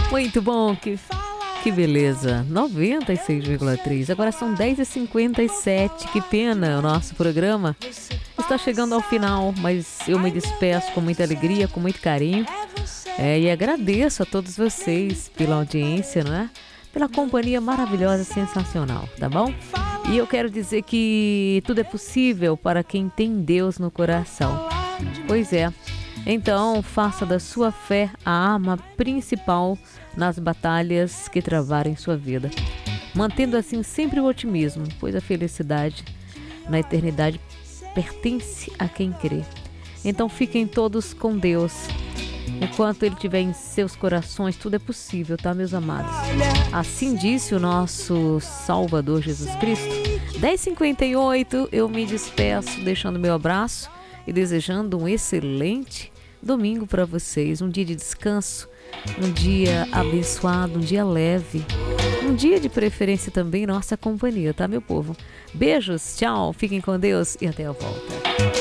Muito bom, que beleza. 96,3. Agora são 10h57. Que pena, o nosso programa está chegando ao final, mas eu me despeço com muita alegria, com muito carinho. E agradeço a todos vocês pela audiência, não é? Pela companhia maravilhosa, sensacional, tá bom? E eu quero dizer que tudo é possível para quem tem Deus no coração. Pois é. Então, faça da sua fé a arma principal nas batalhas que travarem sua vida, mantendo assim sempre o otimismo, pois a felicidade na eternidade pertence a quem crê. Então fiquem todos com Deus. Enquanto Ele estiver em seus corações, tudo é possível, tá, meus amados? Assim disse o nosso Salvador Jesus Cristo. 10h58, eu me despeço, deixando meu abraço e desejando um excelente domingo para vocês. Um dia de descanso, um dia abençoado, um dia leve, um dia de preferência também nossa companhia, tá, meu povo? Beijos, tchau, fiquem com Deus e até a volta.